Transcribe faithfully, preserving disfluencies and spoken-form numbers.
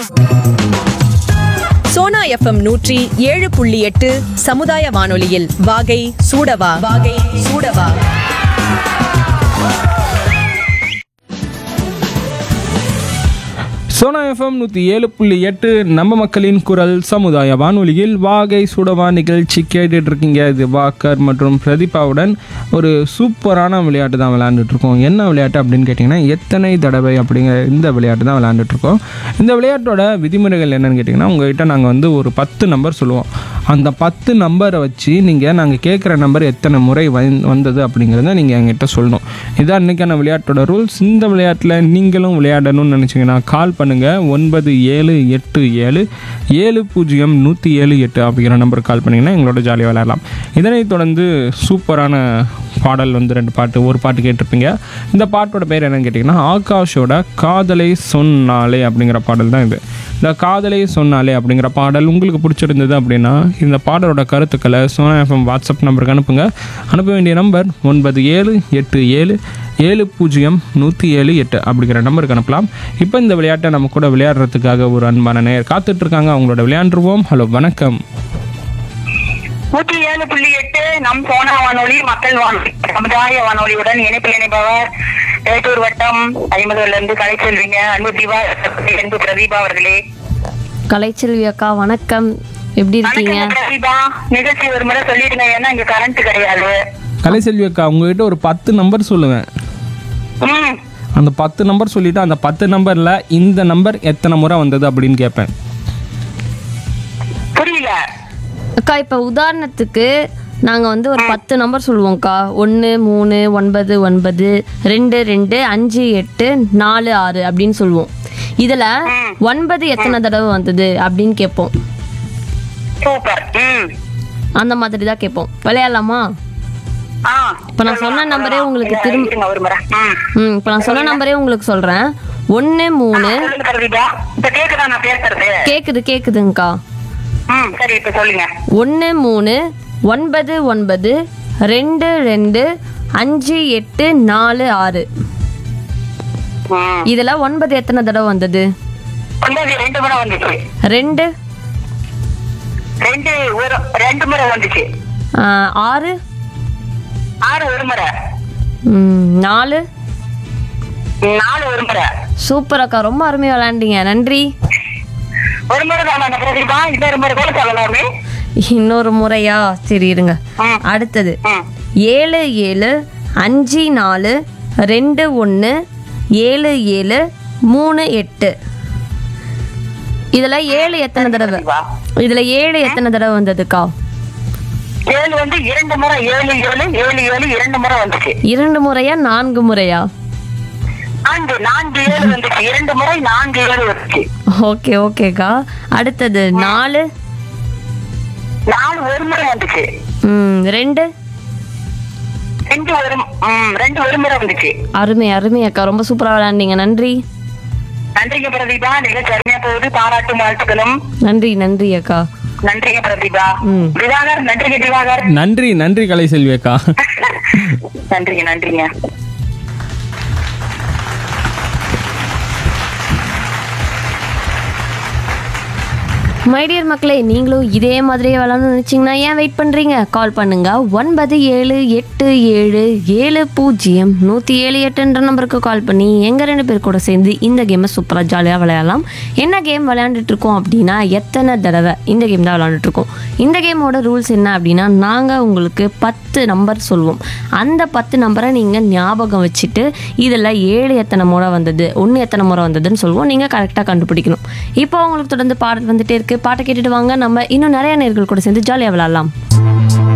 Sona FM நூற்றி ஏழு புள்ளி எட்டு சமுதாய வானொலியில் வாகை சூடவா வாகை சூடவா. சோனா எஃப்எம் நூற்றி ஏழு புள்ளி எட்டு நம்ம மக்களின் குரல் சமுதாய வானொலியில் வாகை சுடவா நிகழ்ச்சி கேட்டுட்டு இருக்கீங்க. இது வாக்கர் மற்றும் பிரதீபாவுடன் ஒரு சூப்பரான விளையாட்டு தான் விளையாண்டுட்ருக்கோம். என்ன விளையாட்டு அப்படின்னு கேட்டிங்கன்னா எத்தனை தடவை அப்படிங்கிற இந்த விளையாட்டு தான் விளையாண்டுட்ருக்கோம். இந்த விளையாட்டோட விதிமுறைகள் என்னென்னு கேட்டிங்கன்னா உங்கள்கிட்ட நாங்கள் வந்து ஒரு பத்து நம்பர் சொல்லுவோம். அந்த பத்து நம்பரை வச்சு நீங்கள் நாங்கள் கேட்குற நம்பர் எத்தனை முறை வந் வந்தது அப்படிங்கிறத நீங்கள் எங்கிட்ட சொல்லணும். இதான் இன்றைக்கான விளையாட்டோட ரூல்ஸ். இந்த விளையாட்டில் நீங்களும் விளையாடணும்னு நினச்சிங்கன்னா கால் பண்ணுங்கள். ஒன்பது ஏழு எட்டு ஏழு ஏழு பூஜ்ஜியம் நூற்றி ஏழு எட்டு அப்படிங்கிற நம்பருக்கு கால் பண்ணிங்கன்னா எங்களோட ஜாலியாக விளையாடலாம். இதனைத் தொடர்ந்து சூப்பரான பாடல் வந்து ரெண்டு பாட்டு ஒரு பாட்டு கேட்டிருப்பீங்க. இந்த பாட்டோட பேர் என்னன்னு கேட்டிங்கன்னா ஆகாஷோட காதலை சொன்னாலே அப்படிங்கிற பாடல் தான் இது. இந்த காதலை சொன்னாலே அப்படிங்கிற பாடல் உங்களுக்கு பிடிச்சிருந்தது அப்படின்னா இந்த பாடலோட கருத்துக்களை சோனா எஃப்எம் வாட்ஸ்அப் நம்பருக்கு அனுப்புங்க. அனுப்ப வேண்டிய நம்பர் ஒன்பது ஏழு எட்டு ஏழு ஏழு பூஜ்ஜியம் நூற்றி ஏழு எட்டு அப்படிங்கிற நம்பருக்கு அனுப்பலாம். இப்போ இந்த விளையாட்டை நம்ம கூட விளையாடுறதுக்காக ஒரு அன்பான நேயர் காத்துட்ருக்காங்க. அவங்களோட விளையாண்டுருவோம். ஹலோ, வணக்கம். நூற்றி ஏழு புள்ளி எட்டு நம் சோனா வானொலி மக்கள் வானொலி சமுதாய வானொலியுடன் இணைப்பில் இணைப்பவர் ஏட்டூர் வட்டம் ஐம்பதுல இருந்து கலைச்செல்விங்க. அன்பு திவா அன்பு பிரதீபா அவர்களே. கலைச்செல்வி அக்கா வணக்கம், எப்படி இருக்கீங்க? பிரதீபா, நிகழ்ச்சி ஒரு முறை சொல்லிடுங்க, ஏன்னா இங்க கரண்ட் கிடையாது. கலைசெல்வி அக்கா, உங்ககிட்ட ஒரு பத்து நம்பர் சொல்லுவேன். அந்த பத்து நம்பர் சொல்லிட்டு அந்த பத்து நம்பர்ல இந்த நம்பர் எத்தனை முறை வந்தது அப்படின்னு கேட்பேன். புரியல அக்கா, இப்போ உதாரணத்துக்கு நாங்கள் வந்து ஒரு பத்து நம்பர் சொல்லுவோம்க்கா. ஒன்று மூணு ஒன்பது ஒன்பது ரெண்டு ரெண்டு அஞ்சு எட்டு நாலு ஆறு அப்படின்னு சொல்லுவோம். இதில் ஒன்பது எத்தனை தடவை வந்தது அப்படின்னு கேட்போம். சூப்பர். அந்த மாதிரி தான் கேட்போம். விளையாடலாமா? இப்போ நான் சொன்ன நம்பரே உங்களுக்கு திரும்ப ம் இப்போ நான் சொன்ன நம்பரே உங்களுக்கு சொல்கிறேன். ஒன்று மூணு கேட்குது கேட்குதுங்கக்கா. ஒன்று மூணு ஒன்பது ஒன்பது ரெண்டு ரெண்டு அஞ்சு எட்டு நாலு ஆறு. இதுல ஒன்பது எத்தனை தடவை வந்தது? ரெண்டு ரெண்டு முறை வந்துச்சு. ஆறு ஆறு ஒரு முறை. நாலு நாலு ஒரு முறை. சூப்பர் அக்கா, ரொம்ப அருமையா விளையாண்டீங்க, நன்றி. ஒரு முறை தான் பிரதீபா, இன்னொரு முறை கூட சொல்லலாமே. இன்னொரு முறையா? சரி இருங்க. அடுத்தது ஏழு ஏழு அஞ்சு நாலு ரெண்டு ஒன்று ஏழு ஏழு மூணு எட்டு. இதுல ஏழு எத்தனை தடவை இதுல ஏழு எத்தனை தடவை வந்ததுக்கா? ஏழு வந்து இரண்டு முறை. ஏழு ஏழு ஏழு ஏழு இரண்டு முறை வந்துச்சு. இரண்டு முறையா நான்கு முறையா? நான்கு நான்கு ஏழு வந்துச்சு. இரண்டு முறை நான்கு ஏழு வந்துச்சு. ஓகே ஓகேக்கா. அடுத்தது நாலு நாலு ஒரு முறை வந்துச்சு. ம் ரெண்டு ரெண்டு ஒரு ரெண்டு ஒரு முறை வந்துச்சு. அருமை அருமை அக்கா, ரொம்ப சூப்பரா விளையாண்டீங்க, நன்றி. நன்றிங்க பிரதீபா, நிகழ்ச்சி அருமையா போகுது, பாராட்டும் வாழ்த்துக்களும். நன்றி நன்றி அக்கா. நன்றிங்க பிரதீபா. திவாகர், நன்றிங்க திவாகர். நன்றி நன்றி கலைசெல்வி அக்கா. நன்றிங்க நன்றிங்க. மைடியர் மக்களே, நீங்களும் இதே மாதிரியே விளாட்ணும்னு நினச்சிங்கன்னா ஏன் வெயிட் பண்ணுறீங்க? கால் பண்ணுங்க. ஒன்பது ஏழு எட்டு ஏழு ஏழு பூஜ்ஜியம் நூற்றி ஏழு எட்டுன்ற நம்பருக்கு கால் பண்ணி எங்கள் ரெண்டு பேர் கூட சேர்ந்து இந்த கேமை சூப்பராக ஜாலியாக விளையாடலாம். என்ன கேம் விளையாண்டுட்ருக்கோம் அப்படின்னா எத்தனை தடவை, இந்த கேம் தான் விளையாண்டுட்ருக்கோம். இந்த கேமோட ரூல்ஸ் என்ன அப்படின்னா நாங்கள் உங்களுக்கு பத்து நம்பர் சொல்லுவோம். அந்த பத்து நம்பரை நீங்கள் ஞாபகம் வச்சுட்டு இதில் ஏழு எத்தனை முறை வந்தது, ஒன்று எத்தனை முறை வந்ததுன்னு சொல்லுவோம். நீங்கள் கரெக்டாக கண்டுபிடிக்கணும். இப்போ உங்களுக்கு தொடர்ந்து பாடல் வந்துட்டே இருக்கு. பாட்டை கேட்டுட்டு வாங்க, நம்ம இன்னும் நிறைய நேயர்கள் கூட சேர்ந்து ஜாலியாக விளையாடலாம்.